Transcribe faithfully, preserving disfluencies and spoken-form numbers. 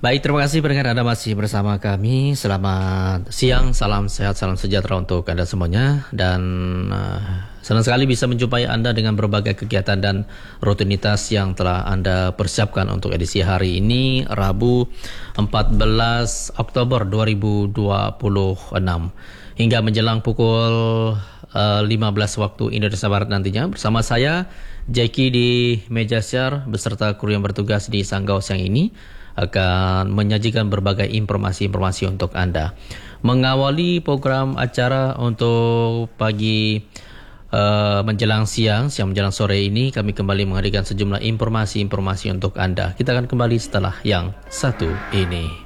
Baik, terima kasih pendengar Anda masih bersama kami. Selamat siang, salam sehat, salam sejahtera untuk Anda semuanya. Dan uh, senang sekali bisa menjumpai Anda dengan berbagai kegiatan dan rutinitas yang telah Anda persiapkan untuk edisi hari ini, Rabu empat belas Oktober dua ribu dua puluh enam. Hingga menjelang pukul uh, lima belas waktu Indonesia Barat nantinya, bersama saya, Jackie di meja siar beserta kru yang bertugas di Sanggau siang ini akan menyajikan berbagai informasi-informasi untuk Anda. Mengawali program acara untuk pagi uh, menjelang siang, siang menjelang sore ini, kami kembali menghadirkan sejumlah informasi-informasi untuk Anda. Kita akan kembali setelah yang satu ini.